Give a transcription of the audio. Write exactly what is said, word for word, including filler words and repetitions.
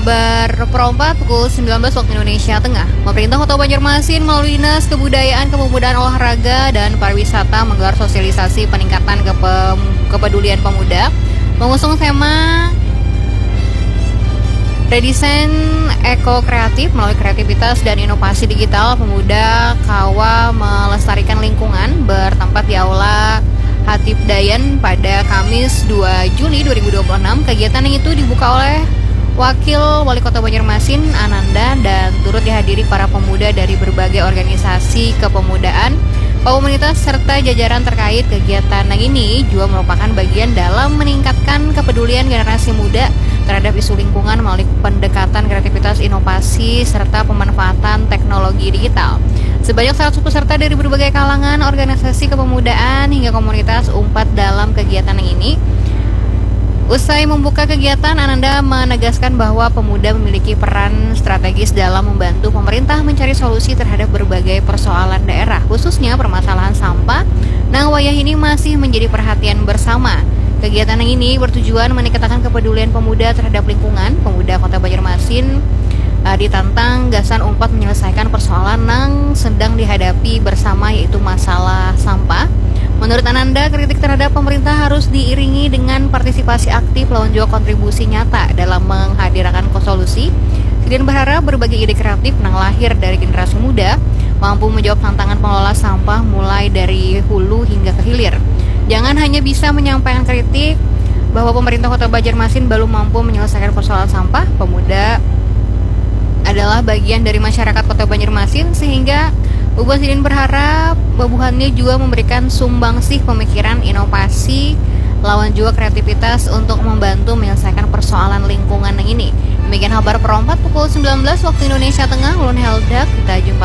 Kabar perempat pukul sembilan belas waktu Indonesia Tengah. Pemerintah Kota Banjarmasin melalui Dinas Kebudayaan, Kepemudaan, Olahraga, dan Pariwisata menggelar sosialisasi peningkatan kepe- kepedulian pemuda mengusung tema redesain eko kreatif melalui kreativitas dan inovasi digital. Pemuda Kawa melestarikan lingkungan bertempat di Aula Hatip Dayan pada Kamis dua Juli dua ribu dua puluh enam. Kegiatan yang itu dibuka oleh Wakil Wali Kota Banjarmasin Ananda dan turut dihadiri para pemuda dari berbagai organisasi kepemudaan, komunitas serta jajaran terkait. Kegiatan ini juga merupakan bagian dalam meningkatkan kepedulian generasi muda terhadap isu lingkungan melalui pendekatan kreativitas, inovasi, serta pemanfaatan teknologi digital. Sebanyak seratus peserta dari berbagai kalangan, organisasi kepemudaan, hingga komunitas umpat dalam kegiatan ini. Usai membuka kegiatan, Ananda menegaskan bahwa pemuda memiliki peran strategis dalam membantu pemerintah mencari solusi terhadap berbagai persoalan daerah, khususnya permasalahan sampah. Nah, wayah ini masih menjadi perhatian bersama. Kegiatan ini bertujuan meningkatkan kepedulian pemuda terhadap lingkungan. Pemuda Kota Banjarmasin uh, ditantang gasan umpat menyelesaikan persoalan yang sedang dihadapi bersama, yaitu masalah sampah. Menurut Ananda, kritik terhadap pemerintah harus diiringi dengan partisipasi aktif lawan juga kontribusi nyata dalam menghadirkan solusi. Sidin berharap berbagai ide kreatif yang lahir dari generasi muda mampu menjawab tantangan pengelola sampah mulai dari hulu hingga ke hilir. Jangan hanya bisa menyampaikan kritik bahwa pemerintah Kota Banjarmasin belum mampu menyelesaikan persoalan sampah. Pemuda adalah bagian dari masyarakat Kota Banjarmasin, sehingga Ubah Sidin berharap babuhannya juga memberikan sumbangsih pemikiran, inovasi, lawan juga kreativitas untuk membantu menyelesaikan persoalan lingkungan yang ini. Demikian kabar perempat pukul sembilan belas waktu Indonesia Tengah. Ulun Helda, kita jumpa